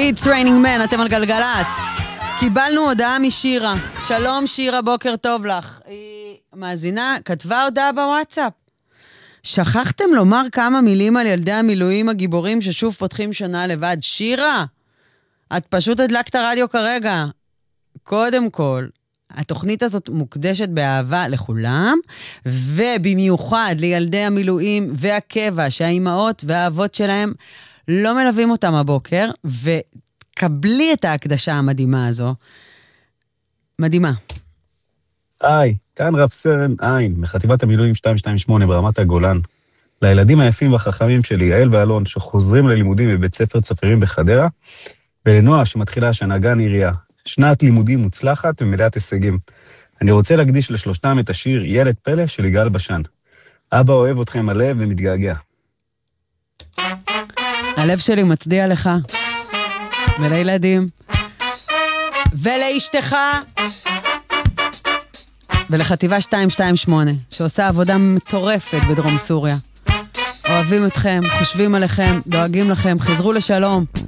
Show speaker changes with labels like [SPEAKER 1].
[SPEAKER 1] It's Raining Man, אתם על גלגלץ. קיבלנו הודעה משירה. שלום שירה, בוקר טוב לך. היא מאזינה, כתבה הודעה בוואטסאפ. שכחתם לומר כמה מילים על ילדי המילואים הגיבורים ששוב פותחים שנה לבד. שירה, את פשוט הדלקת הרדיו כרגע. קודם כל, התוכנית הזאת מוקדשת באהבה לכולם, ובמיוחד לילדי המילואים והקבע, שהאימהות והאבות שלהם לא מלווים אותם הבוקר, וקבלי את ההקדשה המדהימה הזו. מדהימה.
[SPEAKER 2] היי, כאן רב סרן עין, מחטיבת המילואים 228 ברמת הגולן. לילדים היפים והחכמים שלי, יעל ואלון, שחוזרים ללימודים בבית ספר צפרים בחדרה, ולנועה שמתחילה השנה גן עירייה. שנת לימודים מוצלחת ומלאת הישגים. אני רוצה להקדיש לשלושתם את השיר ילד פלא של יגאל בשן. אבא אוהב אתכם הלב ומתגעגע.
[SPEAKER 1] הלב שלי מצדיע לך, ולילדים, ולאשתך, ולחטיבה 228, שעושה עבודה מטורפת בדרום סוריה. אוהבים אתכם, חושבים עליכם, דואגים לכם, חזרו לשלום.